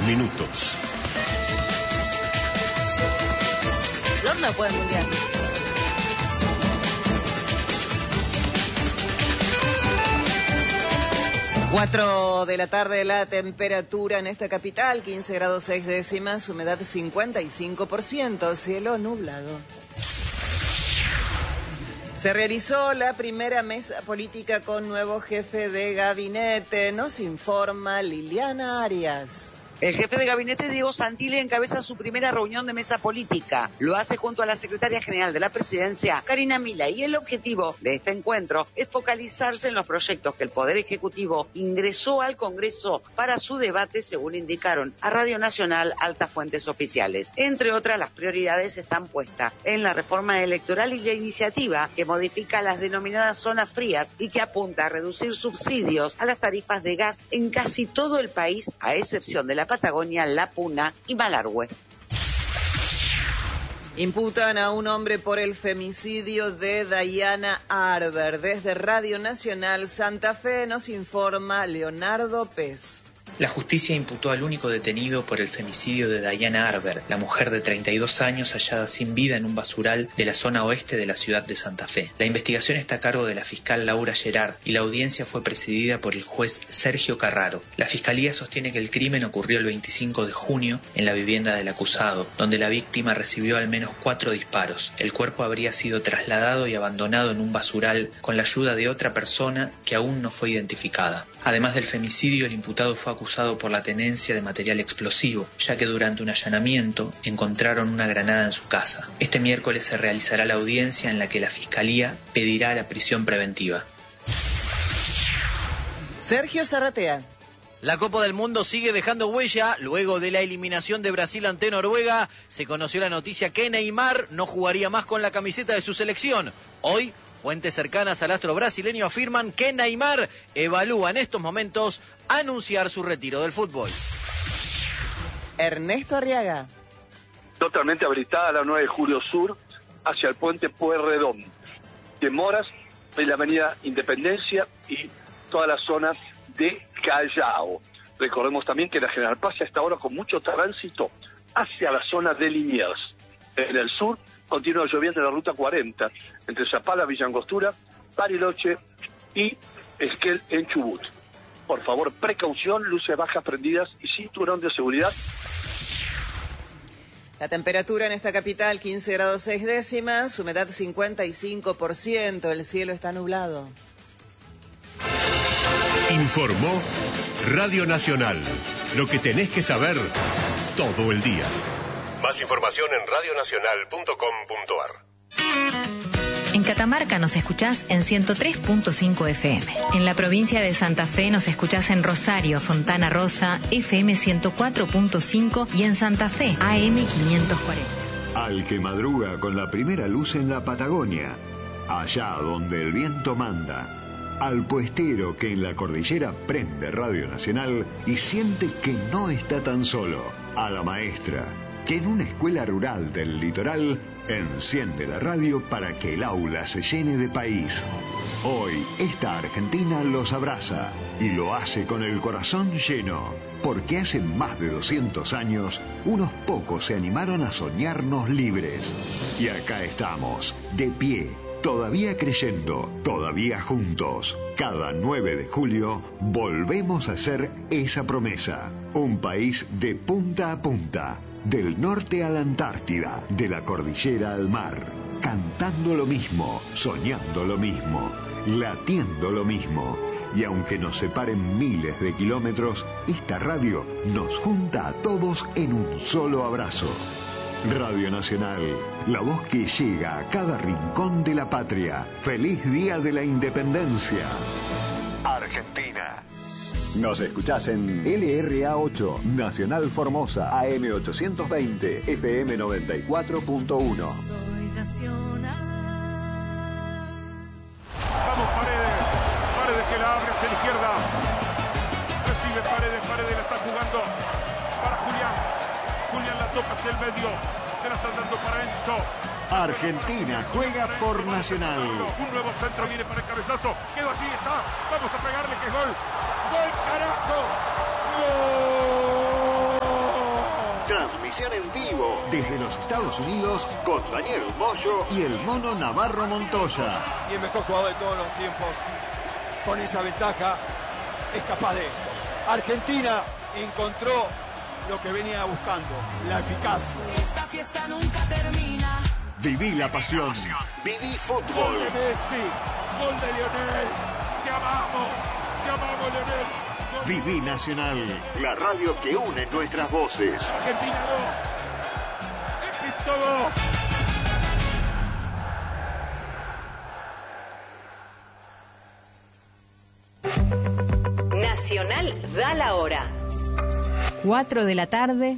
minutos. ¿Dónde puede mundial? Cuatro de la tarde, la temperatura en esta capital, 15 grados 6 décimas, humedad 55%, cielo nublado. Se realizó la primera mesa política con nuevo jefe de gabinete, nos informa Liliana Arias. El jefe de gabinete, Diego Santilli, encabeza su primera reunión de mesa política. Lo hace junto a la secretaria general de la presidencia, Karina Milei, y el objetivo de este encuentro es focalizarse en los proyectos que el Poder Ejecutivo ingresó al Congreso para su debate, según indicaron a Radio Nacional altas fuentes oficiales. Entre otras, las prioridades están puestas en la reforma electoral y la iniciativa que modifica las denominadas zonas frías y que apunta a reducir subsidios a las tarifas de gas en casi todo el país, a excepción de la Patagonia, La Puna y Malargüe. Imputan a un hombre por el femicidio de Dayana Arber. Desde Radio Nacional Santa Fe nos informa Leonardo Pez. La justicia imputó al único detenido por el femicidio de Dayana Arber, la mujer de 32 años hallada sin vida en un basural de la zona oeste de la ciudad de Santa Fe. La investigación está a cargo de la fiscal Laura Gerard y la audiencia fue presidida por el juez Sergio Carraro. La fiscalía sostiene que el crimen ocurrió el 25 de junio en la vivienda del acusado, donde la víctima recibió al menos 4 disparos. El cuerpo habría sido trasladado y abandonado en un basural con la ayuda de otra persona que aún no fue identificada. Además del femicidio, el imputado fue acusado por la tenencia de material explosivo, ya que durante un allanamiento encontraron una granada en su casa. Este miércoles se realizará la audiencia en la que la Fiscalía pedirá la prisión preventiva. Sergio Zarratea. La Copa del Mundo sigue dejando huella. Luego de la eliminación de Brasil ante Noruega, se conoció la noticia que Neymar no jugaría más con la camiseta de su selección. Hoy, fuentes cercanas al astro brasileño afirman que Neymar evalúa en estos momentos anunciar su retiro del fútbol. Ernesto Arriaga. Totalmente habilitada la 9 de Julio Sur hacia el puente Pueyrredón. Demoras en la avenida Independencia y toda la zona de Callao. Recordemos también que la General Paz está ahora con mucho tránsito hacia la zona de Liniers. En el sur continúa lloviendo en la ruta 40, entre Zapala, Villa Angostura, Bariloche y Esquel en Chubut. Por favor, precaución, luces bajas prendidas y cinturón de seguridad. La temperatura en esta capital, 15 grados 6 décimas, humedad 55%, el cielo está nublado. Informó Radio Nacional. Lo que tenés que saber todo el día. Más información en radionacional.com.ar. En Catamarca nos escuchás en 103.5 FM. En la provincia de Santa Fe nos escuchás en Rosario, Fontana Rosa, FM 104.5 y en Santa Fe, AM 540. Al que madruga con la primera luz en la Patagonia, allá donde el viento manda. Al puestero que en la cordillera prende Radio Nacional y siente que no está tan solo. A la maestra que en una escuela rural del litoral enciende la radio para que el aula se llene de país. Hoy, esta Argentina los abraza y lo hace con el corazón lleno, porque hace más de 200 años, unos pocos se animaron a soñarnos libres. Y acá estamos, de pie, todavía creyendo, todavía juntos. Cada 9 de julio volvemos a hacer esa promesa. Un país de punta a punta. Del norte a la Antártida, de la cordillera al mar, cantando lo mismo, soñando lo mismo, latiendo lo mismo. Y aunque nos separen miles de kilómetros, esta radio nos junta a todos en un solo abrazo. Radio Nacional, la voz que llega a cada rincón de la patria. ¡Feliz Día de la Independencia! Argentina. Nos escuchás en LRA8, Nacional Formosa, AM 820, FM 94.1. Soy nacional. Vamos Paredes que la abre hacia la izquierda. Recibe Paredes la está jugando para Julián la toca hacia el medio. Se la están dando para Enzo. Argentina juega por Nacional. Un nuevo centro viene para el cabezazo. Quedó allí, está. Vamos a pegarle que es gol. ¡Gol, carajo! ¡Gol! Transmisión en vivo desde los Estados Unidos con Daniel Moyo y el Mono Navarro Montoya. Y el mejor jugador de todos los tiempos, con esa ventaja, es capaz de esto. Argentina encontró lo que venía buscando, la eficacia. Esta fiesta nunca termina. Viví la pasión. Viví fútbol. Gol de Messi, gol de Lionel. Te amamos Lionel. Viví Nacional, la radio que une nuestras voces. Argentina 2, Egipto 2. Nacional da la hora. 4 de la tarde,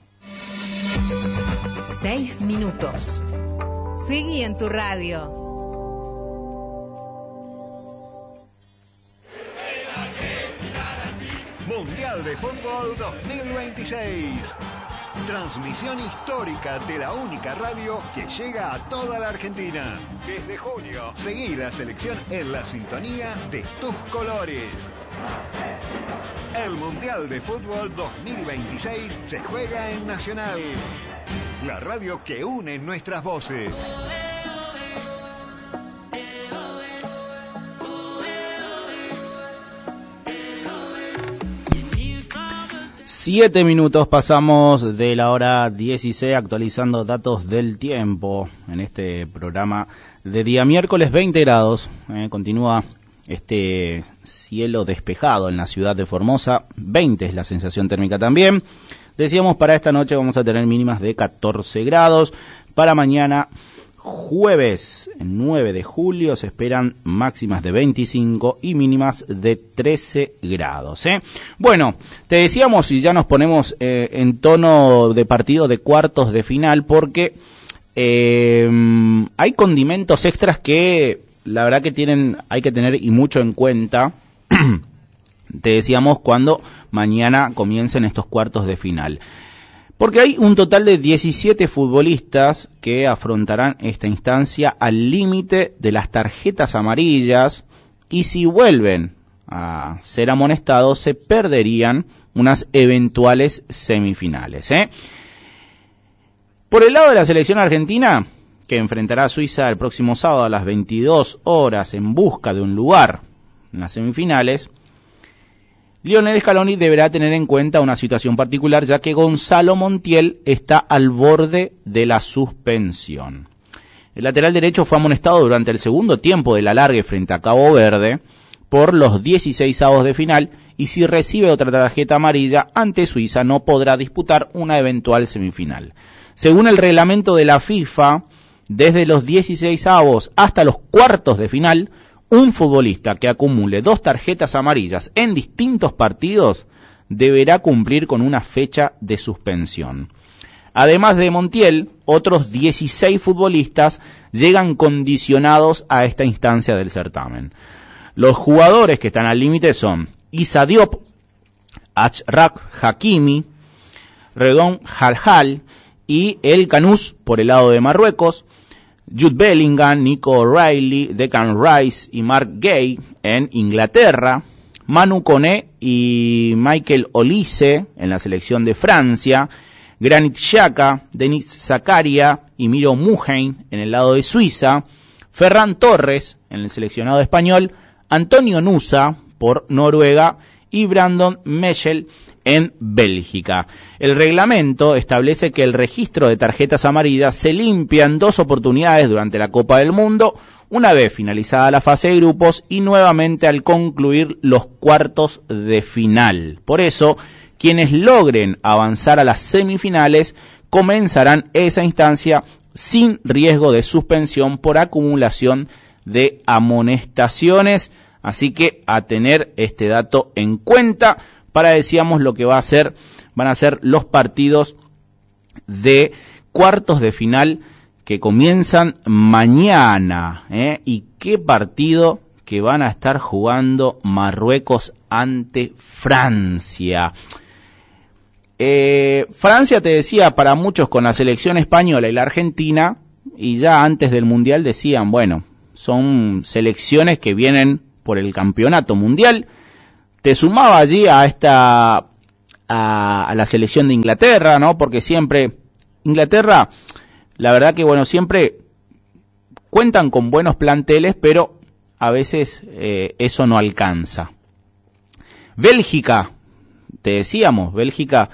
6 minutos. Seguí en tu radio. Mundial de Fútbol 2026. Transmisión histórica de la única radio que llega a toda la Argentina. Desde junio, seguí la selección en la sintonía de tus colores. El Mundial de Fútbol 2026 se juega en Nacional, la radio que une nuestras voces. 7 minutos pasamos de la hora 16 actualizando datos del tiempo en este programa de día miércoles. 20 grados, continúa este cielo despejado en la ciudad de Formosa. 20 es la sensación térmica también. Decíamos, para esta noche vamos a tener mínimas de 14 grados. Para mañana, jueves 9 de julio, se esperan máximas de 25 y mínimas de 13 grados. Bueno, te decíamos, y ya nos ponemos en tono de partido de cuartos de final, porque hay condimentos extras que la verdad que hay que tener y mucho en cuenta. Te decíamos, cuando mañana comiencen estos cuartos de final. Porque hay un total de 17 futbolistas que afrontarán esta instancia al límite de las tarjetas amarillas, y si vuelven a ser amonestados se perderían unas eventuales semifinales. Por el lado de la selección argentina, que enfrentará a Suiza el próximo sábado a las 22 horas en busca de un lugar en las semifinales, Lionel Scaloni deberá tener en cuenta una situación particular, ya que Gonzalo Montiel está al borde de la suspensión. El lateral derecho fue amonestado durante el segundo tiempo del alargue frente a Cabo Verde por los 16avos de final, y si recibe otra tarjeta amarilla ante Suiza no podrá disputar una eventual semifinal. Según el reglamento de la FIFA, desde los 16avos hasta los cuartos de final, un futbolista que acumule 2 tarjetas amarillas en distintos partidos deberá cumplir con una fecha de suspensión. Además de Montiel, otros 16 futbolistas llegan condicionados a esta instancia del certamen. Los jugadores que están al límite son Issa Diop, Achraf Hakimi, Redouane Halhal y El Canous por el lado de Marruecos, Jude Bellingham, Nico O'Reilly, Declan Rice y Mark Gay en Inglaterra, Manu Koné y Michael Olise en la selección de Francia, Granit Xhaka, Denis Zakaria y Miro Muheim en el lado de Suiza, Ferran Torres en el seleccionado español, Antonio Nusa por Noruega y Brandon Meschel en Bélgica. El reglamento establece que el registro de tarjetas amarillas se limpia en 2 oportunidades durante la Copa del Mundo, una vez finalizada la fase de grupos y nuevamente al concluir los cuartos de final. Por eso, quienes logren avanzar a las semifinales comenzarán esa instancia sin riesgo de suspensión por acumulación de amonestaciones. Así que a tener este dato en cuenta para, decíamos, lo que van a ser los partidos de cuartos de final que comienzan mañana, y qué partido que van a estar jugando Marruecos ante Francia. Francia, te decía, para muchos con la selección española y la Argentina, y ya antes del Mundial decían, bueno, son selecciones que vienen por el campeonato mundial. Te sumaba allí a a la selección de Inglaterra, ¿no? Porque siempre Inglaterra, la verdad que bueno, siempre cuentan con buenos planteles, pero a veces eso no alcanza. Bélgica, te decíamos, Bélgica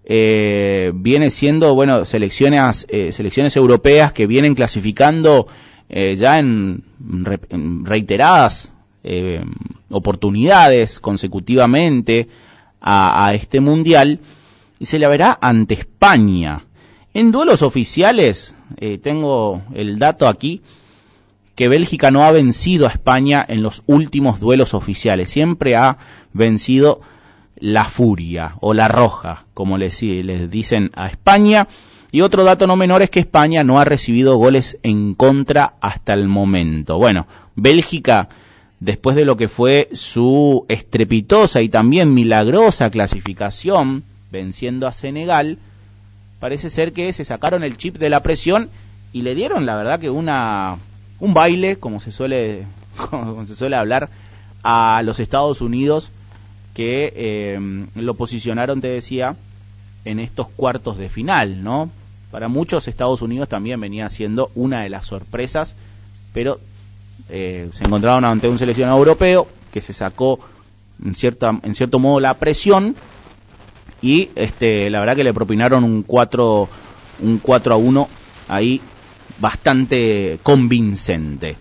viene siendo, bueno, selecciones europeas que vienen clasificando ya en reiteradas oportunidades consecutivamente a este mundial, y se la verá ante España. En duelos oficiales, tengo el dato aquí, que Bélgica no ha vencido a España en los últimos duelos oficiales, siempre ha vencido la Furia o la Roja, como les dicen a España. Y otro dato no menor es que España no ha recibido goles en contra hasta el momento. Bueno, Bélgica, después de lo que fue su estrepitosa y también milagrosa clasificación, venciendo a Senegal, parece ser que se sacaron el chip de la presión y le dieron, la verdad, que un baile, como se suele hablar, a los Estados Unidos, que lo posicionaron, te decía, en estos cuartos de final, ¿no? Para muchos, Estados Unidos también venía siendo una de las sorpresas, pero se encontraron ante un seleccionado europeo que se sacó en cierto modo la presión, y la verdad que le propinaron un 4-1 ahí bastante convincente.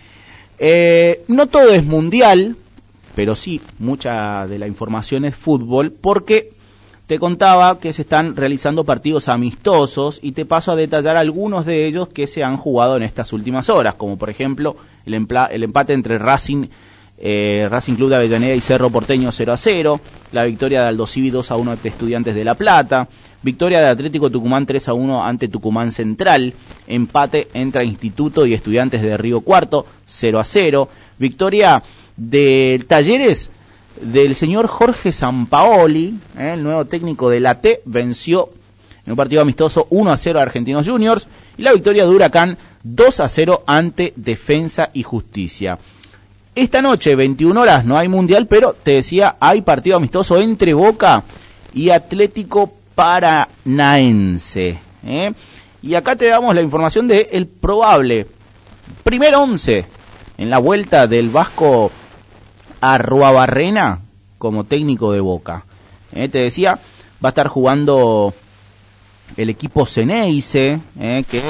No todo es mundial, pero sí, mucha de la información es fútbol, porque te contaba que se están realizando partidos amistosos y te paso a detallar algunos de ellos que se han jugado en estas últimas horas, como por ejemplo el empate entre Racing Club de Avellaneda y Cerro Porteño 0-0, la victoria de Aldo Civi 2-1 ante Estudiantes de La Plata, victoria de Atlético Tucumán 3-1 ante Tucumán Central, empate entre Instituto y Estudiantes de Río Cuarto 0-0, victoria de Talleres del señor Jorge Sampaoli, el nuevo técnico de la T, venció en un partido amistoso 1-0 a Argentinos Juniors, y la victoria de Huracán 2-0 ante Defensa y Justicia. Esta noche, 21 horas, no hay mundial, pero te decía, hay partido amistoso entre Boca y Atlético Paranaense. Y acá te damos la información de el probable primer 11 en la vuelta del Vasco Arruabarrena como técnico de Boca. Te decía, va a estar jugando el equipo Ceneice, que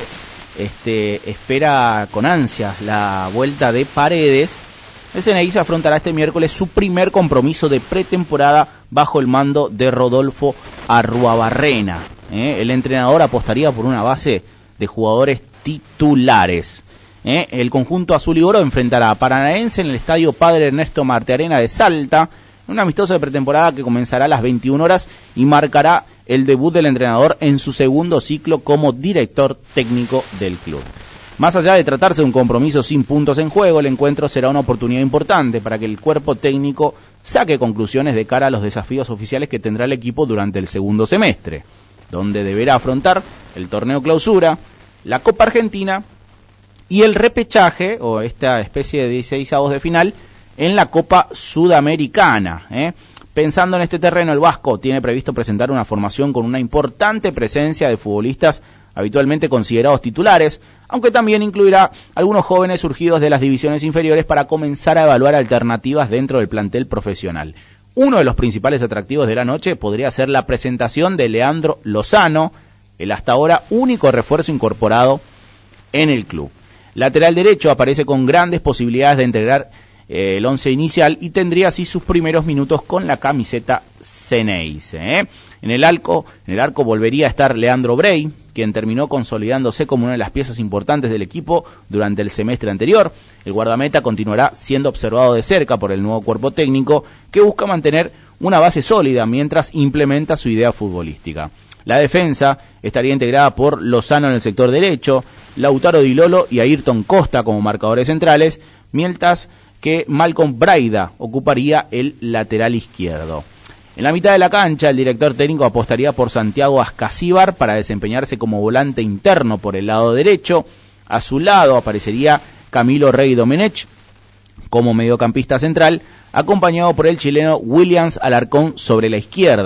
espera con ansias la vuelta de Paredes. El Ceneice afrontará este miércoles su primer compromiso de pretemporada bajo el mando de Rodolfo Arruabarrena. El entrenador apostaría por una base de jugadores titulares. El conjunto azul y oro enfrentará a Paranaense en el estadio Padre Ernesto Martearena de Salta, un amistoso de pretemporada que comenzará a las 21 horas y marcará el debut del entrenador en su segundo ciclo como director técnico del club. Más allá de tratarse de un compromiso sin puntos en juego, el encuentro será una oportunidad importante para que el cuerpo técnico saque conclusiones de cara a los desafíos oficiales que tendrá el equipo durante el segundo semestre, donde deberá afrontar el torneo clausura, la Copa Argentina y el repechaje, o esta especie de 16avos de final, en la Copa Sudamericana. Pensando en este terreno, el Vasco tiene previsto presentar una formación con una importante presencia de futbolistas habitualmente considerados titulares, aunque también incluirá algunos jóvenes surgidos de las divisiones inferiores para comenzar a evaluar alternativas dentro del plantel profesional. Uno de los principales atractivos de la noche podría ser la presentación de Leandro Lozano, el hasta ahora único refuerzo incorporado en el club. Lateral derecho, aparece con grandes posibilidades de integrar el once inicial y tendría así sus primeros minutos con la camiseta Ceneice. En el arco volvería a estar Leandro Brey, quien terminó consolidándose como una de las piezas importantes del equipo durante el semestre anterior. El guardameta continuará siendo observado de cerca por el nuevo cuerpo técnico, que busca mantener una base sólida mientras implementa su idea futbolística. La defensa estaría integrada por Lozano en el sector derecho, Lautaro Di Lolo y Ayrton Costa como marcadores centrales, mientras que Malcolm Braida ocuparía el lateral izquierdo. En la mitad de la cancha, el director técnico apostaría por Santiago Ascasíbar para desempeñarse como volante interno por el lado derecho. A su lado aparecería Camilo Rey Domenech como mediocampista central, acompañado por el chileno Williams Alarcón sobre la izquierda.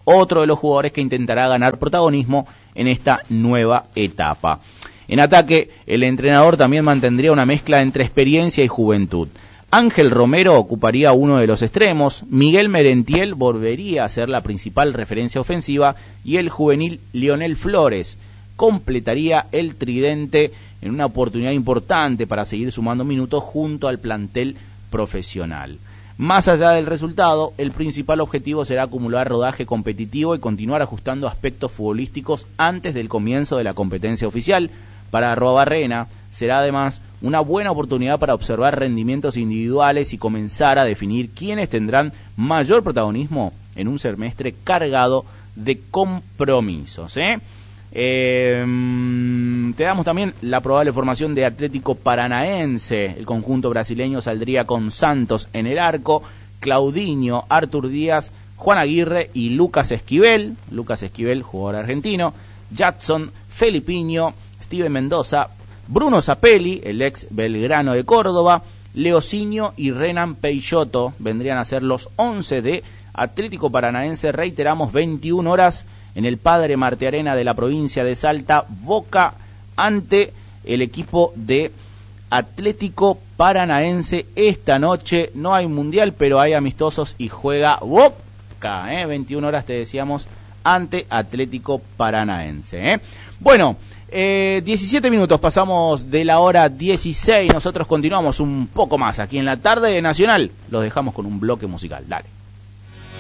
otro de los jugadores que intentará ganar protagonismo en esta nueva etapa. En ataque, el entrenador también mantendría una mezcla entre experiencia y juventud. Ángel Romero ocuparía uno de los extremos, Miguel Merentiel volvería a ser la principal referencia ofensiva y el juvenil Lionel Flores completaría el tridente en una oportunidad importante para seguir sumando minutos junto al plantel profesional. Más allá del resultado, el principal objetivo será acumular rodaje competitivo y continuar ajustando aspectos futbolísticos antes del comienzo de la competencia oficial. Para Arruabarrena será además una buena oportunidad para observar rendimientos individuales y comenzar a definir quiénes tendrán mayor protagonismo en un semestre cargado de compromisos. Te damos también la probable formación de Atlético Paranaense. El conjunto brasileño saldría con Santos en el arco, Claudinho, Artur Díaz, Juan Aguirre y Lucas Esquivel. Lucas Esquivel, jugador argentino. Jadson, Felipiño, Steven Mendoza, Bruno Zapelli, el ex Belgrano de Córdoba, Leocinio y Renan Peixoto vendrían a ser los 11 de Atlético Paranaense. Reiteramos, 21 horas en el Padre Martiarena de la provincia de Salta, Boca ante el equipo de Atlético Paranaense. Esta noche no hay mundial, pero hay amistosos y juega Boca, 21 horas te decíamos, ante Atlético Paranaense. Bueno, 17 minutos pasamos de la hora 16, nosotros continuamos un poco más aquí en la tarde nacional, los dejamos con un bloque musical, dale.